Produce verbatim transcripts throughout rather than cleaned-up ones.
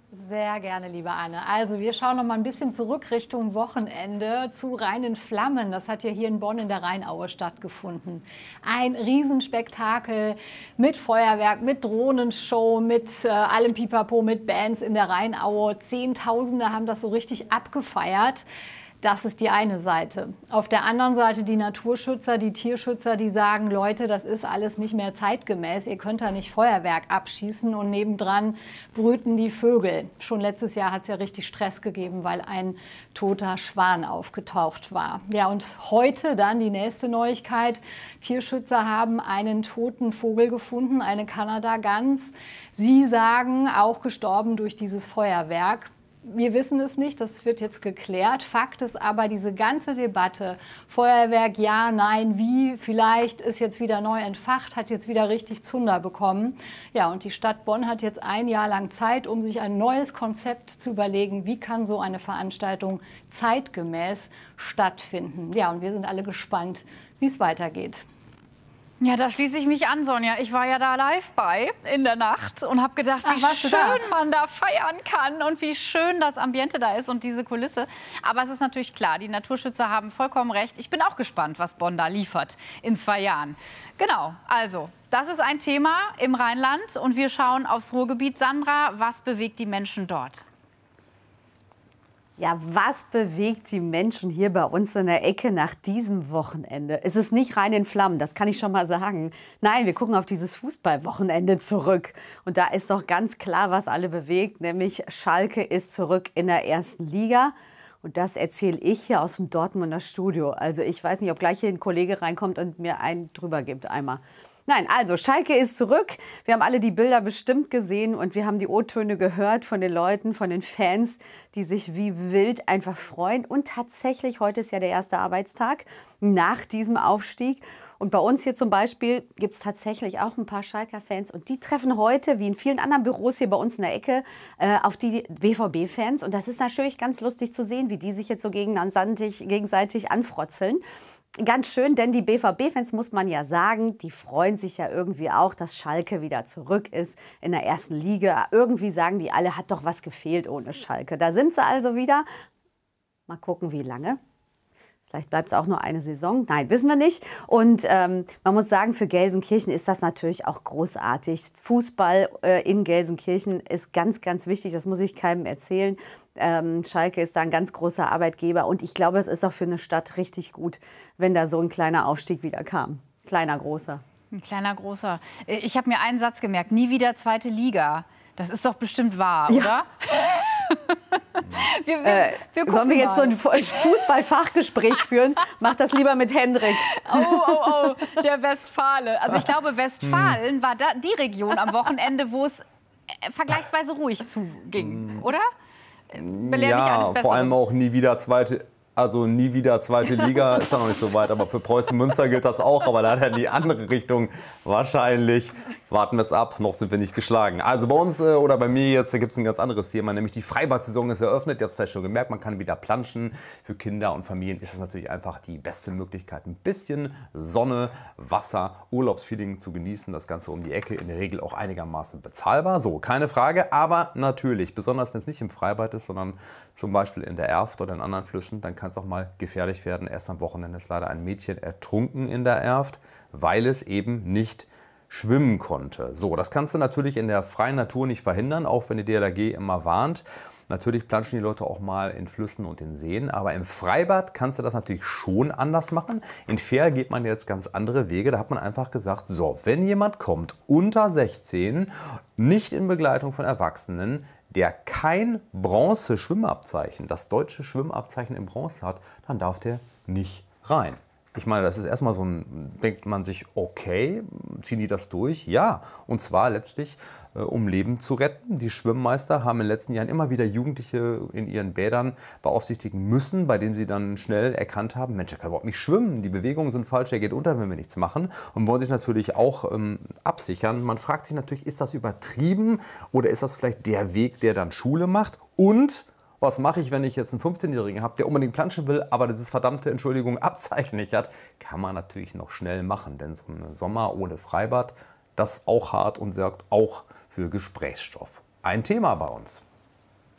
Sehr gerne, liebe Anne. Also wir schauen noch mal ein bisschen zurück Richtung Wochenende zu Rhein in Flammen. Das hat ja hier in Bonn in der Rheinaue stattgefunden. Ein Riesenspektakel mit Feuerwerk, mit Drohnenshow, mit äh, allem Pipapo, mit Bands in der Rheinaue. Zehntausende haben das so richtig abgefeiert. Das ist die eine Seite. Auf der anderen Seite die Naturschützer, die Tierschützer, die sagen, Leute, das ist alles nicht mehr zeitgemäß. Ihr könnt da nicht Feuerwerk abschießen und nebendran brüten die Vögel. Schon letztes Jahr hat es ja richtig Stress gegeben, weil ein toter Schwan aufgetaucht war. Ja, und heute dann die nächste Neuigkeit. Tierschützer haben einen toten Vogel gefunden, eine Kanada-Gans. Sie sagen, auch gestorben durch dieses Feuerwerk. Wir wissen es nicht, das wird jetzt geklärt. Fakt ist aber, diese ganze Debatte, Feuerwerk, ja, nein, wie, vielleicht ist jetzt wieder neu entfacht, hat jetzt wieder richtig Zunder bekommen. Ja, und die Stadt Bonn hat jetzt ein Jahr lang Zeit, um sich ein neues Konzept zu überlegen, wie kann so eine Veranstaltung zeitgemäß stattfinden. Ja, und wir sind alle gespannt, wie es weitergeht. Ja, da schließe ich mich an, Sonja. Ich war ja da live bei in der Nacht und habe gedacht, wie Ach, schön man da feiern kann und wie schön das Ambiente da ist und diese Kulisse. Aber es ist natürlich klar, die Naturschützer haben vollkommen recht. Ich bin auch gespannt, was Bonn da liefert in zwei Jahren. Genau, also das ist ein Thema im Rheinland und wir schauen aufs Ruhrgebiet. Sandra, was bewegt die Menschen dort? Ja, was bewegt die Menschen hier bei uns in der Ecke nach diesem Wochenende? Es ist nicht Rhein in Flammen, das kann ich schon mal sagen. Nein, wir gucken auf dieses Fußballwochenende zurück. Und da ist doch ganz klar, was alle bewegt, nämlich Schalke ist zurück in der ersten Liga. Und das erzähle ich hier aus dem Dortmunder Studio. Also ich weiß nicht, ob gleich hier ein Kollege reinkommt und mir einen drüber gibt einmal. Nein, also Schalke ist zurück. Wir haben alle die Bilder bestimmt gesehen und wir haben die O-Töne gehört von den Leuten, von den Fans, die sich wie wild einfach freuen. Und tatsächlich, heute ist ja der erste Arbeitstag nach diesem Aufstieg. Und bei uns hier zum Beispiel gibt es tatsächlich auch ein paar Schalker-Fans. Und die treffen heute, wie in vielen anderen Büros hier bei uns in der Ecke, äh, auf die B V B-Fans. Und das ist natürlich ganz lustig zu sehen, wie die sich jetzt so gegenseitig, gegenseitig anfrotzeln. Ganz schön, denn die B V B-Fans, muss man ja sagen, die freuen sich ja irgendwie auch, dass Schalke wieder zurück ist in der ersten Liga. Irgendwie sagen die alle, hat doch was gefehlt ohne Schalke. Da sind sie also wieder. Mal gucken, wie lange. Vielleicht bleibt es auch nur eine Saison. Nein, wissen wir nicht. Und ähm, man muss sagen, für Gelsenkirchen ist das natürlich auch großartig. Fußball äh, in Gelsenkirchen ist ganz, ganz wichtig. Das muss ich keinem erzählen. Ähm, Schalke ist da ein ganz großer Arbeitgeber. Und ich glaube, es ist auch für eine Stadt richtig gut, wenn da so ein kleiner Aufstieg wieder kam. Kleiner, großer. Ein kleiner, großer. Ich habe mir einen Satz gemerkt. Nie wieder zweite Liga. Das ist doch bestimmt wahr, ja. oder? wir, wir, äh, wir sollen wir jetzt mal. so ein Fußballfachgespräch führen? Mach das lieber mit Hendrik. Oh, oh, oh, der Westfale. Also ich glaube, Westfalen war da die Region am Wochenende, wo es vergleichsweise ruhig zuging, oder? Belehr mich alles besser. Vor allem auch nie wieder zweite. Also nie wieder zweite Liga, ist ja noch nicht so weit, aber für Preußen Münster gilt das auch, aber leider in die andere Richtung wahrscheinlich. Warten wir es ab, noch sind wir nicht geschlagen. Also bei uns äh, oder bei mir jetzt gibt es ein ganz anderes Thema, nämlich die Freibad-Saison ist eröffnet. Ihr habt es vielleicht schon gemerkt, man kann wieder planschen. Für Kinder und Familien ist es natürlich einfach die beste Möglichkeit, ein bisschen Sonne, Wasser, Urlaubsfeeling zu genießen. Das Ganze um die Ecke, in der Regel auch einigermaßen bezahlbar. So, keine Frage, aber natürlich, besonders wenn es nicht im Freibad ist, sondern zum Beispiel in der Erft oder in anderen Flüssen, dann kann es auch mal gefährlich werden. Erst am Wochenende ist leider ein Mädchen ertrunken in der Erft, weil es eben nicht schwimmen konnte. So, das kannst du natürlich in der freien Natur nicht verhindern, auch wenn die D L R G immer warnt. Natürlich planschen die Leute auch mal in Flüssen und in Seen, aber im Freibad kannst du das natürlich schon anders machen. In Verl geht man jetzt ganz andere Wege. Da hat man einfach gesagt, so, wenn jemand kommt unter sechzehn, nicht in Begleitung von Erwachsenen, der kein Bronze-Schwimmabzeichen, das deutsche Schwimmabzeichen in Bronze hat, dann darf der nicht rein. Ich meine, das ist erstmal so ein, denkt man sich, okay, ziehen die das durch? Ja, und zwar letztlich, äh, um Leben zu retten. Die Schwimmmeister haben in den letzten Jahren immer wieder Jugendliche in ihren Bädern beaufsichtigen müssen, bei denen sie dann schnell erkannt haben, Mensch, der kann überhaupt nicht schwimmen, die Bewegungen sind falsch, der geht unter, wenn wir nichts machen. Und wollen sich natürlich auch ähm, absichern. Man fragt sich natürlich, ist das übertrieben oder ist das vielleicht der Weg, der dann Schule macht? Und was mache ich, wenn ich jetzt einen fünfzehnjährigen habe, der unbedingt planschen will, aber dieses verdammte, Entschuldigung, Abzeichen nicht hat? Kann man natürlich noch schnell machen, denn so ein Sommer ohne Freibad, das ist auch hart und sorgt auch für Gesprächsstoff. Ein Thema bei uns.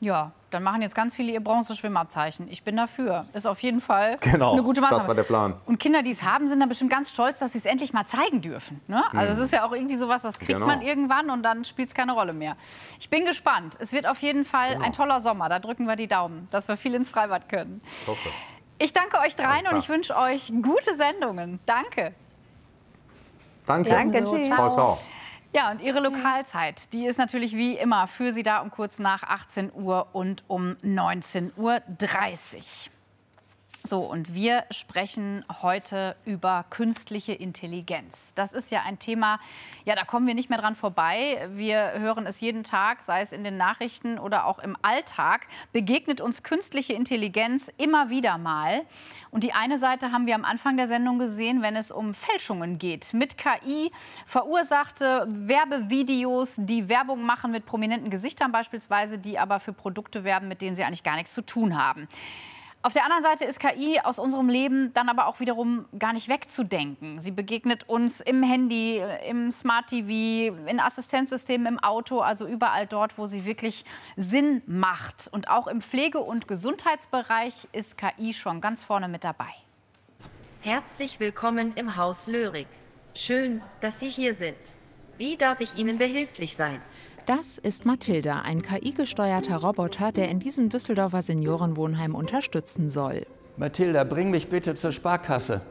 Ja, dann machen jetzt ganz viele ihr Bronzeschwimmabzeichen. Ich bin dafür. Ist auf jeden Fall genau, eine gute Maßnahme. Das war der Plan. Und Kinder, die es haben, sind dann bestimmt ganz stolz, dass sie es endlich mal zeigen dürfen. Ne? Also es ist ja auch irgendwie sowas, das kriegt Genau. man irgendwann und dann spielt es keine Rolle mehr. Ich bin gespannt. Es wird auf jeden Fall Genau. ein toller Sommer. Da drücken wir die Daumen, dass wir viel ins Freibad können. Ich hoffe. Ich danke euch dreien Alles und ich wünsche euch gute Sendungen. Danke. Danke. Danke, So, tschüss. ciao. Ciao, ciao. Ja, und Ihre Lokalzeit, die ist natürlich wie immer für Sie da um kurz nach achtzehn Uhr und um neunzehn Uhr dreißig. So, und wir sprechen heute über künstliche Intelligenz. Das ist ja ein Thema, ja, da kommen wir nicht mehr dran vorbei. Wir hören es jeden Tag, sei es in den Nachrichten oder auch im Alltag, begegnet uns künstliche Intelligenz immer wieder mal. Und die eine Seite haben wir am Anfang der Sendung gesehen, wenn es um Fälschungen geht. Mit K I verursachte Werbevideos, die Werbung machen mit prominenten Gesichtern beispielsweise, die aber für Produkte werben, mit denen sie eigentlich gar nichts zu tun haben. Auf der anderen Seite ist K I aus unserem Leben dann aber auch wiederum gar nicht wegzudenken. Sie begegnet uns im Handy, im Smart T V, in Assistenzsystemen im Auto, also überall dort, wo sie wirklich Sinn macht. Und auch im Pflege- und Gesundheitsbereich ist K I schon ganz vorne mit dabei. Herzlich willkommen im Haus Lörig. Schön, dass Sie hier sind. Wie darf ich Ihnen behilflich sein? Das ist Mathilda, ein K I-gesteuerter Roboter, der in diesem Düsseldorfer Seniorenwohnheim unterstützen soll. Mathilda, bring mich bitte zur Sparkasse.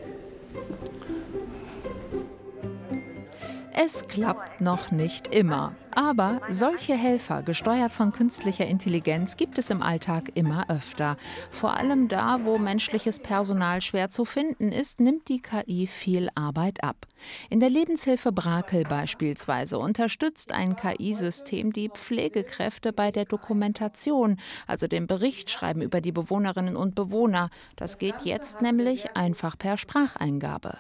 Es klappt noch nicht immer. Aber solche Helfer, gesteuert von künstlicher Intelligenz, gibt es im Alltag immer öfter. Vor allem da, wo menschliches Personal schwer zu finden ist, nimmt die K I viel Arbeit ab. In der Lebenshilfe Brakel beispielsweise unterstützt ein K I-System die Pflegekräfte bei der Dokumentation, also dem Berichtschreiben über die Bewohnerinnen und Bewohner. Das geht jetzt nämlich einfach per Spracheingabe.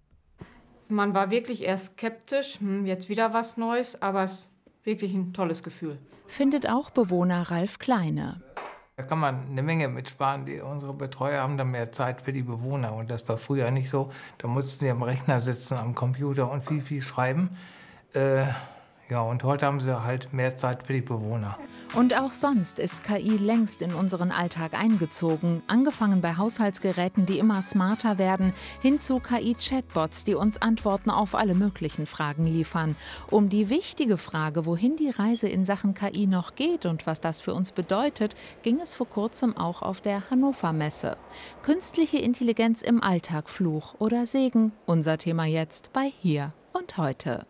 Man war wirklich erst skeptisch, hm, jetzt wieder was Neues, aber es ist wirklich ein tolles Gefühl. Findet auch Bewohner Ralf Kleine. Da kann man eine Menge mitsparen. Die, unsere Betreuer haben dann mehr Zeit für die Bewohner. Und das war früher nicht so. Da mussten sie am Rechner sitzen, am Computer und viel, viel schreiben. Äh, ja, und heute haben sie halt mehr Zeit für die Bewohner. Und auch sonst ist K I längst in unseren Alltag eingezogen. Angefangen bei Haushaltsgeräten, die immer smarter werden, hin zu K I-Chatbots, die uns Antworten auf alle möglichen Fragen liefern. Um die wichtige Frage, wohin die Reise in Sachen K I noch geht und was das für uns bedeutet, ging es vor kurzem auch auf der Hannover Messe. Künstliche Intelligenz im Alltag, Fluch oder Segen? Unser Thema jetzt bei Hier und Heute.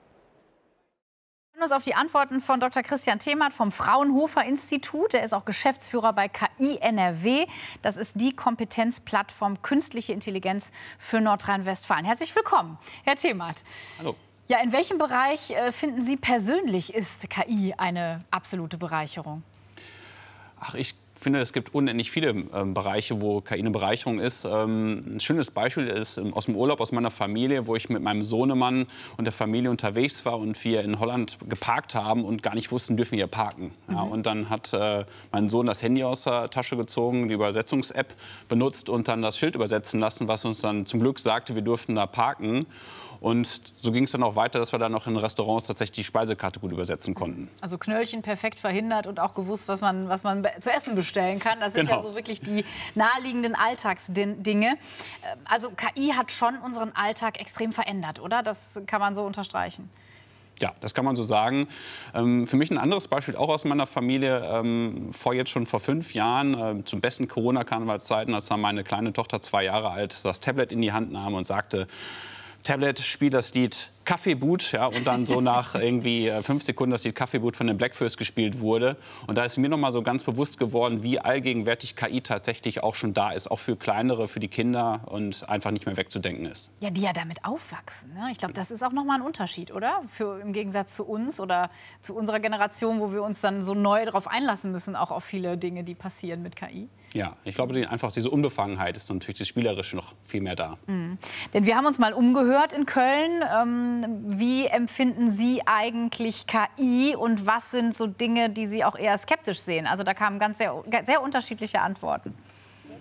Wir uns auf die Antworten von Doktor Christian Themert vom Fraunhofer Institut. Er ist auch Geschäftsführer bei K I N R W. Das ist die Kompetenzplattform Künstliche Intelligenz für Nordrhein-Westfalen. Herzlich willkommen, Herr Themert. Hallo. Ja, in welchem Bereich äh, finden Sie persönlich ist K I eine absolute Bereicherung? Ach, ich finde, es gibt unendlich viele ähm, Bereiche, wo K I eine Bereicherung ist. Ähm, ein schönes Beispiel ist ähm, aus dem Urlaub, aus meiner Familie, wo ich mit meinem Sohnemann und der Familie unterwegs war und wir in Holland geparkt haben und gar nicht wussten, dürfen wir hier parken. Mhm. Ja, und dann hat äh, mein Sohn das Handy aus der Tasche gezogen, die Übersetzungs-App benutzt und dann das Schild übersetzen lassen, was uns dann zum Glück sagte, wir durften da parken. Und so ging es dann auch weiter, dass wir dann noch in Restaurants tatsächlich die Speisekarte gut übersetzen konnten. Also Knöllchen perfekt verhindert und auch gewusst, was man, was man zu essen bestellen kann. Das sind Genau. ja so wirklich die naheliegenden Alltagsdinge. Also K I hat schon unseren Alltag extrem verändert, oder? Das kann man so unterstreichen. Ja, das kann man so sagen. Ähm, für mich ein anderes Beispiel, auch aus meiner Familie, ähm, vor jetzt schon vor fünf Jahren, äh, zum besten Corona-Karnevalszeiten, als dann meine kleine Tochter, zwei Jahre alt, das Tablet in die Hand nahm und sagte, Tablet, spiel das Lied Kaffeeboot, ja, und dann so nach irgendwie fünf Sekunden das Lied Kaffeeboot von den Blackfurs gespielt wurde. Und da ist mir noch mal so ganz bewusst geworden, wie allgegenwärtig K I tatsächlich auch schon da ist, auch für kleinere, für die Kinder und einfach nicht mehr wegzudenken ist. Ja, die ja damit aufwachsen. Ne? Ich glaube, das ist auch noch mal ein Unterschied, oder? Für, im Gegensatz zu uns oder zu unserer Generation, wo wir uns dann so neu darauf einlassen müssen, auch auf viele Dinge, die passieren mit K I. Ja, ich glaube, die, einfach diese Unbefangenheit ist natürlich das Spielerische noch viel mehr da. Mhm. Denn wir haben uns mal umgehört in Köln. Ähm, wie empfinden Sie eigentlich K I und was sind so Dinge, die Sie auch eher skeptisch sehen? Also da kamen ganz sehr, sehr unterschiedliche Antworten.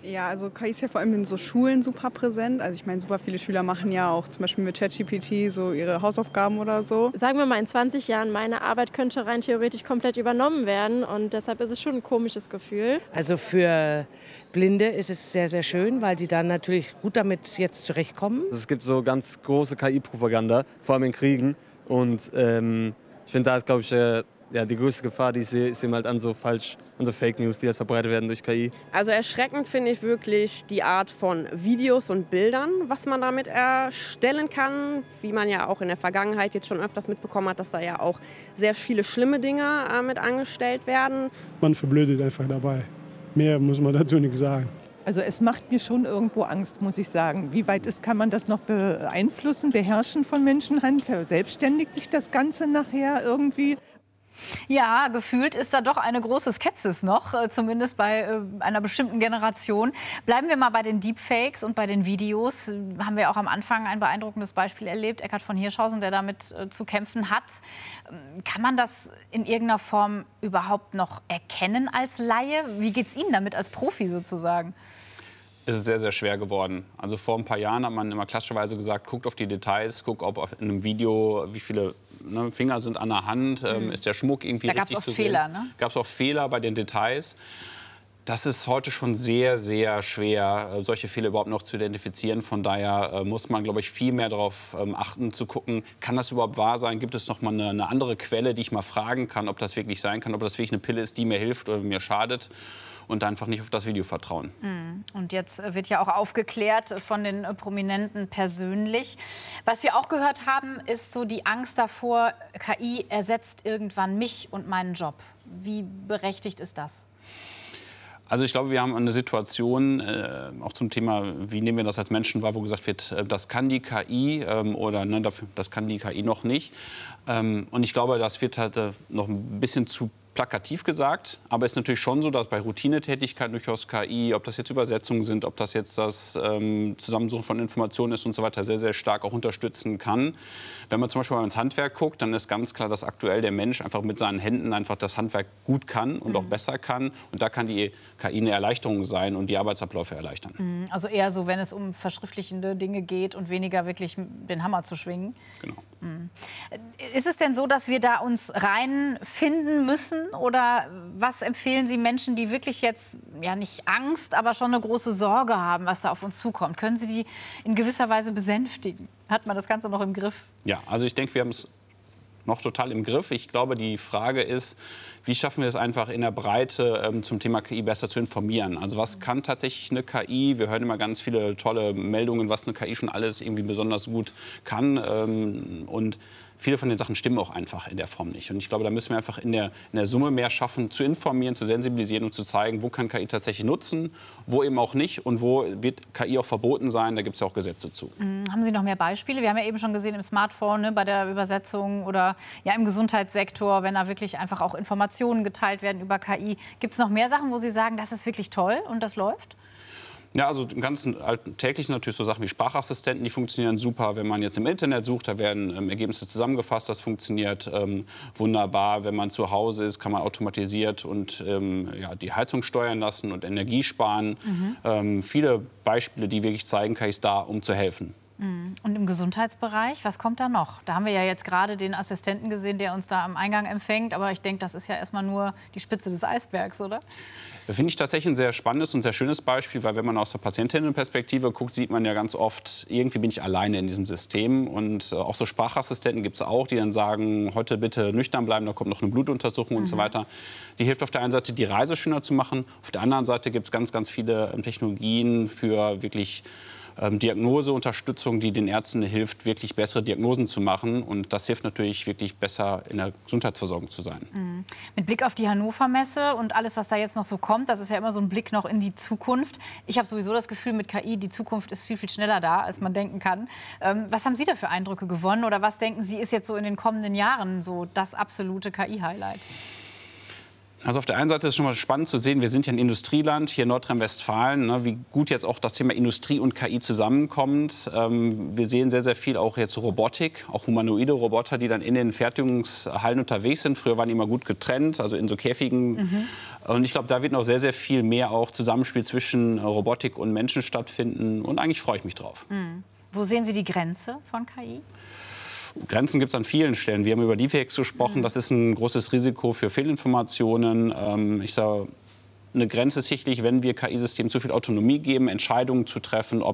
Ja, also K I ist ja vor allem in so Schulen super präsent. Also ich meine, super viele Schüler machen ja auch zum Beispiel mit ChatGPT so ihre Hausaufgaben oder so. Sagen wir mal, in zwanzig Jahren, meine Arbeit könnte rein theoretisch komplett übernommen werden. Und deshalb ist es schon ein komisches Gefühl. Also für Blinde ist es sehr, sehr schön, weil die dann natürlich gut damit jetzt zurechtkommen. Es gibt so ganz große K I-Propaganda, vor allem in Kriegen. Und ähm, ich finde, da ist, glaube ich, äh, ja, die größte Gefahr, die ich sehe, ist eben halt an so falsch, an so Fake News, die halt verbreitet werden durch K I. Also erschreckend finde ich wirklich die Art von Videos und Bildern, was man damit erstellen kann. Wie man ja auch in der Vergangenheit jetzt schon öfters mitbekommen hat, dass da ja auch sehr viele schlimme Dinge äh, mit angestellt werden. Man verblödet einfach dabei. Mehr muss man dazu nicht sagen. Also es macht mir schon irgendwo Angst, muss ich sagen. Wie weit ist, kann man das noch beeinflussen, beherrschen von Menschenhand? Verselbstständigt sich das Ganze nachher irgendwie? Ja, gefühlt ist da doch eine große Skepsis noch, äh, zumindest bei äh, einer bestimmten Generation. Bleiben wir mal bei den Deepfakes und bei den Videos. Äh, haben wir auch am Anfang ein beeindruckendes Beispiel erlebt, Eckhard von Hirschhausen, der damit äh, zu kämpfen hat. Ähm, kann man das in irgendeiner Form überhaupt noch erkennen als Laie? Wie geht es Ihnen damit als Profi sozusagen? Es ist sehr, sehr schwer geworden. Also vor ein paar Jahren hat man immer klassischerweise gesagt, guckt auf die Details, guckt, ob auf in einem Video, wie viele ne, Finger sind an der Hand, mhm. ähm, ist der Schmuck irgendwie da richtig gab's zu oft sehen. Fehler, ne? Gab es auch Fehler bei den Details. Das ist heute schon sehr, sehr schwer, solche Fehler überhaupt noch zu identifizieren. Von daher äh, muss man, glaube ich, viel mehr darauf ähm, achten, zu gucken, kann das überhaupt wahr sein? Gibt es noch mal eine, eine andere Quelle, die ich mal fragen kann, ob das wirklich sein kann, ob das wirklich eine Pille ist, die mir hilft oder mir schadet? Und einfach nicht auf das Video vertrauen. Und jetzt wird ja auch aufgeklärt von den Prominenten persönlich. Was wir auch gehört haben, ist so die Angst davor, K I ersetzt irgendwann mich und meinen Job. Wie berechtigt ist das? Also ich glaube, wir haben eine Situation, äh, auch zum Thema, wie nehmen wir das als Menschen wahr, wo gesagt wird, äh, das kann die K I ähm, oder ne, das kann die K I noch nicht. Ähm, und ich glaube, das wird halt äh, noch ein bisschen zu plakativ gesagt, aber es ist natürlich schon so, dass bei Routinetätigkeiten durchaus K I, ob das jetzt Übersetzungen sind, ob das jetzt das ähm, Zusammensuchen von Informationen ist und so weiter, sehr, sehr stark auch unterstützen kann. Wenn man zum Beispiel mal ins Handwerk guckt, dann ist ganz klar, dass aktuell der Mensch einfach mit seinen Händen einfach das Handwerk gut kann und mhm. auch besser kann. Und da kann die K I eine Erleichterung sein und die Arbeitsabläufe erleichtern. Also eher so, wenn es um verschriftlichende Dinge geht und weniger wirklich den Hammer zu schwingen. Genau. Mhm. Ist es denn so, dass wir da uns reinfinden müssen? Oder was empfehlen Sie Menschen, die wirklich jetzt, ja nicht Angst, aber schon eine große Sorge haben, was da auf uns zukommt? Können Sie die in gewisser Weise besänftigen? Hat man das Ganze noch im Griff? Ja, also ich denke, wir haben es noch total im Griff. Ich glaube, die Frage ist, wie schaffen wir es einfach in der Breite ähm, zum Thema K I besser zu informieren? Also was kann tatsächlich eine K I? Wir hören immer ganz viele tolle Meldungen, was eine K I schon alles irgendwie besonders gut kann. Ähm, und viele von den Sachen stimmen auch einfach in der Form nicht. Und ich glaube, da müssen wir einfach in der, in der Summe mehr schaffen, zu informieren, zu sensibilisieren und zu zeigen, wo kann K I tatsächlich nutzen, wo eben auch nicht und wo wird K I auch verboten sein. Da gibt es ja auch Gesetze zu. Mhm. Haben Sie noch mehr Beispiele? Wir haben ja eben schon gesehen im Smartphone, ne, bei der Übersetzung oder ja, im Gesundheitssektor, wenn da wirklich einfach auch Informationen geteilt werden über K I. Gibt es noch mehr Sachen, wo Sie sagen, das ist wirklich toll und das läuft? Ja, also im ganzen täglichen natürlich so Sachen wie Sprachassistenten, die funktionieren super. Wenn man jetzt im Internet sucht, da werden ähm, Ergebnisse zusammengefasst, das funktioniert ähm, wunderbar. Wenn man zu Hause ist, kann man automatisiert und ähm, ja, die Heizung steuern lassen und Energie sparen. Mhm. Ähm, viele Beispiele, die wirklich zeigen, K I ist da, um zu helfen. Und im Gesundheitsbereich, was kommt da noch? Da haben wir ja jetzt gerade den Assistenten gesehen, der uns da am Eingang empfängt. Aber ich denke, das ist ja erstmal nur die Spitze des Eisbergs, oder? Das finde ich tatsächlich ein sehr spannendes und sehr schönes Beispiel, weil wenn man aus der Patientinnenperspektive guckt, sieht man ja ganz oft, irgendwie bin ich alleine in diesem System. Und äh, auch so Sprachassistenten gibt es auch, die dann sagen, heute bitte nüchtern bleiben, da kommt noch eine Blutuntersuchung mhm. und so weiter. Die hilft auf der einen Seite, die Reise schöner zu machen. Auf der anderen Seite gibt es ganz, ganz viele ähm, Technologien für wirklich Ähm, Diagnoseunterstützung, die den Ärzten hilft, wirklich bessere Diagnosen zu machen. Und das hilft natürlich, wirklich besser in der Gesundheitsversorgung zu sein. Mhm. Mit Blick auf die Hannover Messe und alles, was da jetzt noch so kommt, das ist ja immer so ein Blick noch in die Zukunft. Ich habe sowieso das Gefühl, mit K I, die Zukunft ist viel, viel schneller da, als man denken kann. Ähm, was haben Sie da für Eindrücke gewonnen? Oder was denken Sie, ist jetzt so in den kommenden Jahren so das absolute K I-Highlight? Also auf der einen Seite ist es schon mal spannend zu sehen, wir sind ja ein Industrieland hier in Nordrhein-Westfalen, ne, wie gut jetzt auch das Thema Industrie und K I zusammenkommt. Ähm, wir sehen sehr, sehr viel auch jetzt Robotik, auch humanoide Roboter, die dann in den Fertigungshallen unterwegs sind. Früher waren die immer gut getrennt, also in so Käfigen. Mhm. Und ich glaube, da wird noch sehr, sehr viel mehr auch Zusammenspiel zwischen Robotik und Menschen stattfinden. Und eigentlich freue ich mich drauf. Mhm. Wo sehen Sie die Grenze von K I? Grenzen gibt es an vielen Stellen. Wir haben über Deepfakes gesprochen. Das ist ein großes Risiko für Fehlinformationen. Ähm, ich sage, eine Grenze ist sicherlich, wenn wir K I-Systemen zu viel Autonomie geben, Entscheidungen zu treffen, ob